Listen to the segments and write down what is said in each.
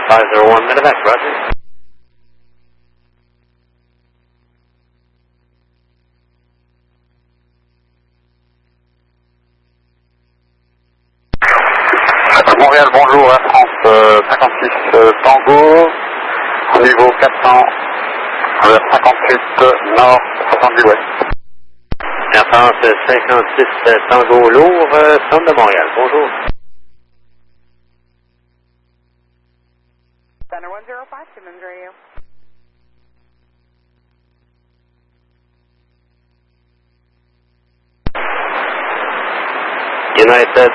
501 Medevac, roger. Montréal, bonjour, Air France 56 Tango, niveau 400, 58 nord, 70 ouest. Air France 56 Tango lourd, centre de Montréal, bonjour. Center 105, Simmons Radio. United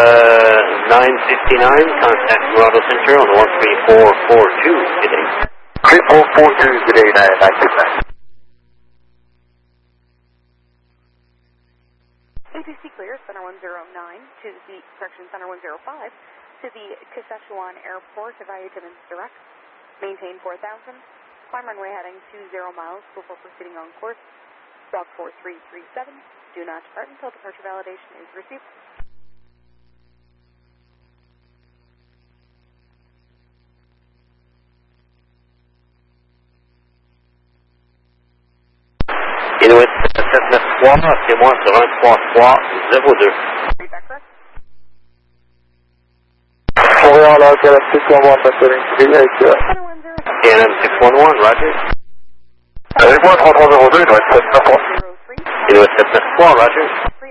959, contact Toronto Center on 13442 today. 3442 today, 959. ATC clear, Center 109 to the, correction, Center 105 to the Saskatchewan Airport, via Timmins Direct. Maintain 4000, climb runway heading 20 miles before proceeding on course. Block 4337, do not depart until departure validation is received. Inuit 793, appelez-moi sur 13302. Montréal, KLM 611, maintaining 3 avec KLM 611, roger. avec moi 3302, Inuit 793. Inuit 793, roger.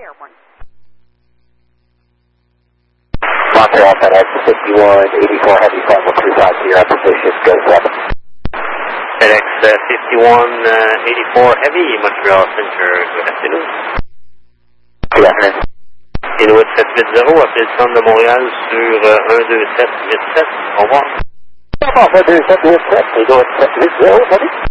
Montreal, FedEx 51, 84 Heavy, final 25 here, position, go 7. FedEx 5184 Heavy, Montreal Center, good afternoon. Good afternoon. Inuit 780, appelez le centre de Montréal sur 12787, au revoir. 12787, Inuit 780,